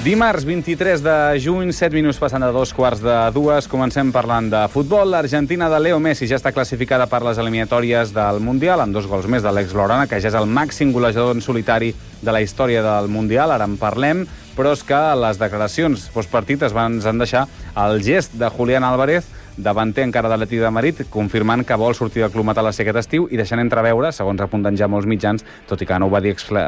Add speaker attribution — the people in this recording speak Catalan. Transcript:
Speaker 1: Dimarts 23 de juny, 7 minuts passant de 2:15. Comencem parlant de futbol. L'Argentina de Leo Messi ja està classificada per les eliminatòries del Mundial, amb 2 gols més de l'ex-blaugrana, que ja és el màxim golejador en solitari de la història del Mundial. Ara en parlem, però és que les declaracions postpartit ens van deixar el gest de Julián Álvarez, davanter encara de l'Atlètic de Madrid, confirmant que vol sortir del club metal aquest estiu i deixant entreveure, segons apunten ja molts mitjans, tot i que no ho va dir